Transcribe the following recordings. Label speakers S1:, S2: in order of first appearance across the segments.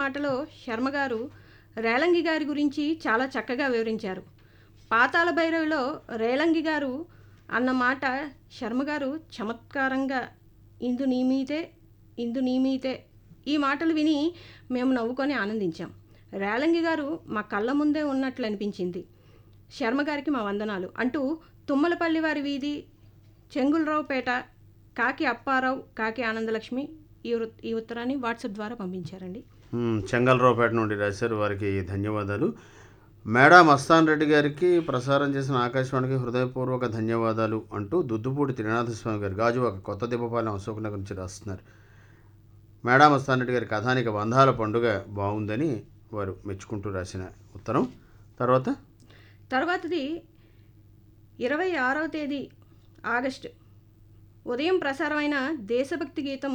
S1: మాటలో శర్మగారు రేలంగి గారి గురించి చాలా చక్కగా వివరించారు. పాతాళ భైరవిలో రేలంగి గారు అన్న మాట శర్మగారు చమత్కారంగా ఇందు నీమీతే ఇందు నీమీతే ఈ మాటలు విని మేము నవ్వుకొని ఆనందించాం. రేలంగి గారు మా కళ్ళ ముందే ఉన్నట్లు అనిపించింది. శర్మగారికి మా వందనాలు అంటూ తుమ్మలపల్లి వారి వీధి, చెంగులరావుపేట, కాకి అప్పారావు, కాకి ఆనందలక్ష్మి ఈ ఉత్తరాన్ని వాట్సాప్ ద్వారా పంపించారండి.
S2: చెంగలరావుపేట నుండి రాశారు. వారికి ధన్యవాదాలు. మేడా మస్తాన్ రెడ్డి గారికి ప్రసారం చేసిన ఆకాశవాణికి హృదయపూర్వక ధన్యవాదాలు అంటూ దుద్దుపూడి త్రినాథస్వామి గారు గాజువాక కొత్త దిబ్బపాలెం అశోకనగర్ నుంచి రాస్తున్నారు. మేడా మస్తాన్ రెడ్డి గారి కథానిక బంధాల పండుగ బాగుందని వారు మెచ్చుకుంటూ రాసిన ఉత్తరం.
S1: తర్వాతది 26వ తేదీ ఆగస్టు ఉదయం ప్రసారమైన దేశభక్తి గీతం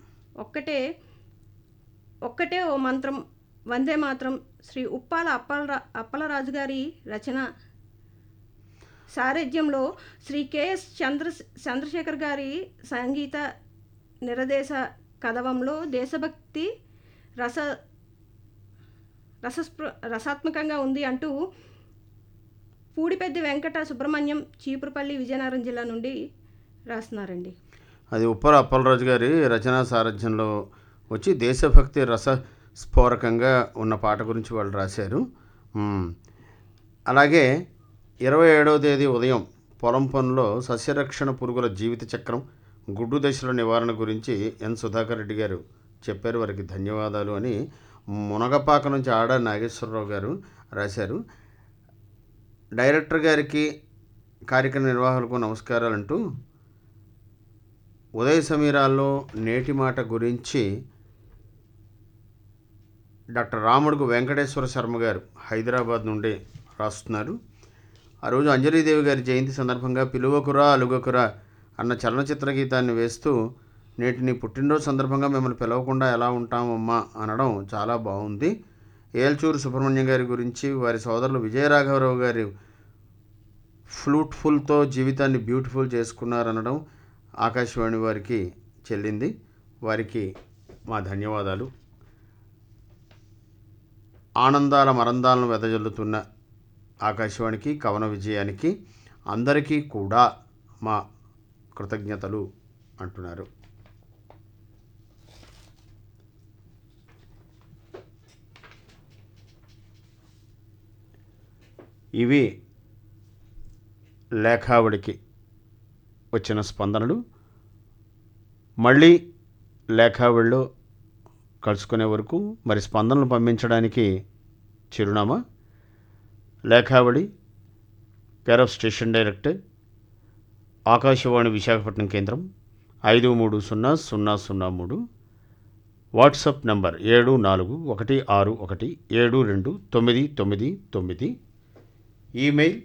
S1: ఒక్కటే ఓ మంత్రం వందే మాత్రం శ్రీ ఉప్పాల అప్పలరాజు గారి రచన సారథ్యంలో శ్రీ కెఎస్ చంద్రశేఖర్ గారి సంగీత నిర్దేశ కదవంలో దేశభక్తి రసాత్మకంగా ఉంది అంటూ పూడిపెద్ది వెంకట సుబ్రహ్మణ్యం, చీపురుపల్లి, విజయనగరం జిల్లా నుండి రాస్తున్నారండి.
S2: అది ఉప్పాల అప్పలరాజు గారి రచనా సారథ్యంలో వచ్చి దేశభక్తి రసస్ఫోరకంగా ఉన్న పాట గురించి వాళ్ళు రాశారు. అలాగే 27వ తేదీ ఉదయం పొలం పనులో సస్యరక్షణ పురుగుల జీవిత చక్రం, గుడ్డు దశల నివారణ గురించి ఎన్ సుధాకర్ రెడ్డి గారు చెప్పారు. వారికి ధన్యవాదాలు అని మునగపాక నుంచి ఆడ నాగేశ్వరరావు గారు రాశారు. డైరెక్టర్ గారికి, కార్యక్రమ నిర్వాహకులకు నమస్కారాలంటూ ఉదయ సమీరాల్లో నేటి మాట గురించి డాక్టర్ రాముడుగు వెంకటేశ్వర శర్మ గారు హైదరాబాద్ నుండి రాస్తున్నారు. ఆ రోజు అంజలీదేవి గారి జయంతి సందర్భంగా పిలువకురా అలుగకురా అన్న చలనచిత్ర గీతాన్ని వేస్తూ నేటిని పుట్టినరోజు సందర్భంగా మిమ్మల్ని పిలవకుండా ఎలా ఉంటామమ్మా అనడం చాలా బాగుంది. ఏల్చూరు సుబ్రహ్మణ్యం గారి గురించి వారి సోదరులు విజయరాఘవరావు గారి ఫ్లూట్ఫుల్తో జీవితాన్ని బ్యూటిఫుల్ చేసుకున్నారనడం ఆకాశవాణి వారికి చెల్లింది. వారికి మా ధన్యవాదాలు. ఆనందాల మరందాలను వెదజల్లుతున్న ఆకాశవాణికి, కవన విజయానికి అందరికీ కూడా మా కృతజ్ఞతలు అంటున్నారు. ఇవి లేఖావళికి వచ్చిన స్పందనలు. మళ్ళీ లేఖావళిలో కలుసుకునే వరకు మరి స్పందనలు పంపించడానికి చిరునామా లేఖావళి, care of station director, Akashvani Visakhapatnam కేంద్రం 530003, వాట్సాప్ నంబర్ 7416172999, ఈమెయిల్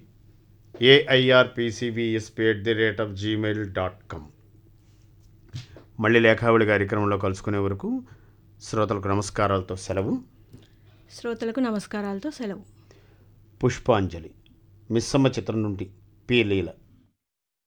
S2: airpcvsp@gmail.com. మళ్ళీ లేఖావళి కార్యక్రమంలో కలుసుకునే వరకు శ్రోతలకు నమస్కారాలతో సెలవు. పుష్పాంజలి మిస్సమ్మ చిత్రం నుండి పి. లీల.